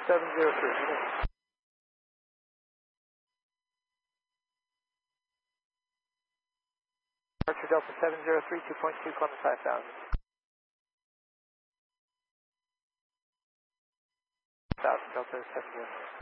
703. Departure Delta 703, 2.2, Columbus 5000. 1000, Delta 703.